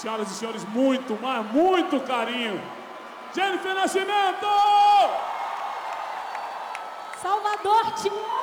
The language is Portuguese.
Senhoras e senhores, muito, mas muito carinho. Jennifer Nascimento! Salvador, te amo!